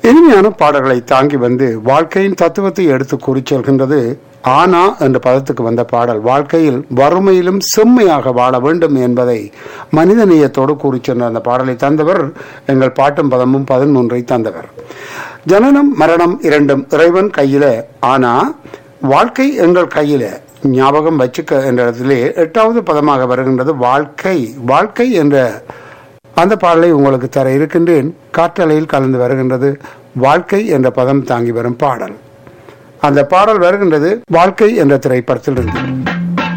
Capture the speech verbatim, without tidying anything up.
இனிமையான பாடல்களை தாங்கி வந்து வாழ்க்கையின் தத்துவத்தை எடுத்து கூறி செல்கின்றது ஆனா என்ற பதத்துக்கு வந்த பாடல். வாழ்க்கையில் வறுமையிலும் செம்மையாக வாழ வேண்டும் என்பதை மனிதநேயத்தோடு கூறி சென்ற அந்த பாடலை தந்தவர் எங்கள் பாட்டும் பதமும் பதிமூன்றை தந்தவர். ஜனனம் மரணம் இரண்டும் இறைவன் கையில, ஆனா வாழ்க்கை எங்கள் கையில. ஞாபகம் வச்சுக்க என்ற இடத்திலே எட்டாவது பதமாக வருகின்றது வாழ்க்கை. வாழ்க்கை என்ற அந்த பாடலை உங்களுக்கு தர இருக்கின்றேன். காற்றலையில் கலந்து வருகின்றது வாழ்க்கை என்ற பதம் தாங்கி வரும் பாடல். அந்த பாடல் வருகின்றது வாழ்க்கை என்ற திரைப்படத்தில் இருந்து.